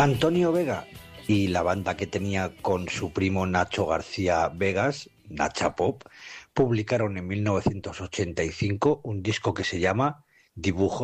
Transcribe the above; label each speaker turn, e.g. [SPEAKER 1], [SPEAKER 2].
[SPEAKER 1] Antonio Vega y la banda que tenía con su primo Nacho García Vegas, Nacha Pop, publicaron en 1985 un disco que se llama Dibujos